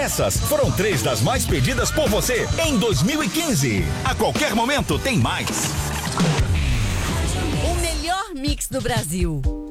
Essas foram 3 das mais pedidas por você em 2015. A qualquer momento tem mais. O melhor mix do Brasil.